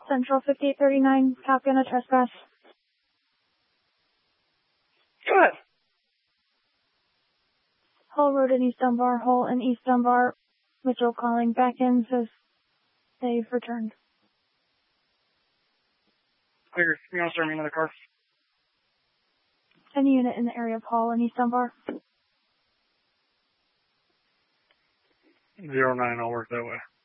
Central 5839, copy on a trespass. Go ahead. Hall Road in East Dunbar, Hall in East Dunbar. Mitchell calling back in, says they've returned. Clear. You want to start me another car? Any unit in the area of Hall in East Dunbar? 09, I'll work that way.